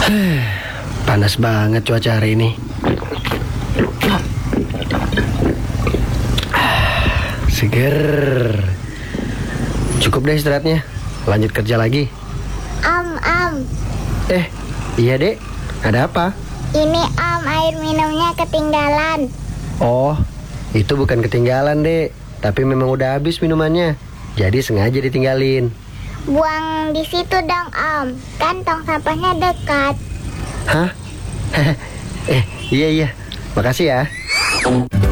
Panas banget cuaca hari ini. Seger. Cukup deh istirahatnya. Lanjut kerja lagi. Iya dek. Ada apa? Ini air minumnya ketinggalan. Oh, itu bukan ketinggalan dek, tapi memang udah habis minumannya. Jadi sengaja ditinggalin. Buang di situ dong kan tong sampahnya dekat. Hah? Iya. Makasih ya.